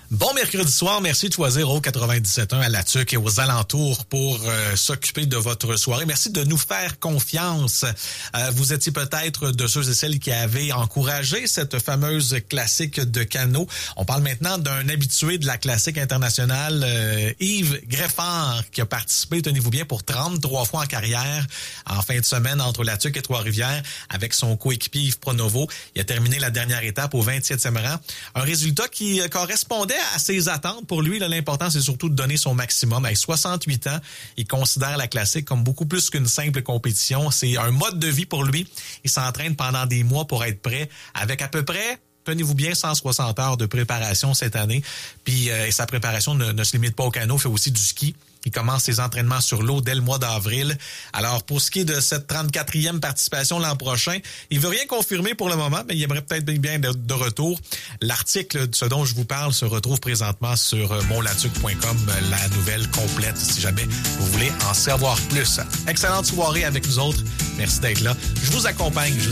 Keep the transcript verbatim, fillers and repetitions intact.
Bon mercredi soir, merci de choisir au quatre-vingt-dix-sept point un à La Tuque et aux alentours pour euh, s'occuper de votre soirée. Merci de nous faire confiance. Euh, vous étiez peut-être de ceux et celles qui avaient encouragé cette fameuse classique de canot. On parle maintenant d'un habitué de la classique internationale, euh, Yves Greffard, qui a participé, tenez-vous bien, pour trente-trois fois en carrière en fin de semaine entre La Tuque et Trois-Rivières avec son coéquipier Yves Pronovo. Il a terminé la dernière étape au vingt-septième rang. Un résultat qui correspondait à ses attentes. Pour lui, là, l'important, c'est surtout de donner son maximum. Avec soixante-huit ans, il considère la classique comme beaucoup plus qu'une simple compétition. C'est un mode de vie pour lui. Il s'entraîne pendant des mois pour être prêt avec à peu près, tenez-vous bien, cent soixante heures de préparation cette année. Puis euh, sa préparation ne, ne se limite pas au canot, fait aussi du ski. Il commence ses entraînements sur l'eau dès le mois d'avril. Alors, pour ce qui est de cette trente-quatrième participation l'an prochain, il veut rien confirmer pour le moment, mais il aimerait peut-être bien de, de retour. L'article de ce dont je vous parle se retrouve présentement sur mon latuque point com, la nouvelle complète, si jamais vous voulez en savoir plus. Excellente soirée avec nous autres. Merci d'être là. Je vous accompagne.